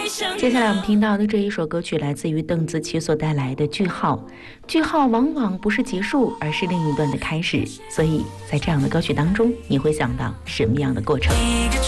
接下来我们听到的这一首歌曲来自于邓紫棋所带来的句号。句号往往不是结束，而是另一段的开始，所以在这样的歌曲当中，你会想到什么样的过程？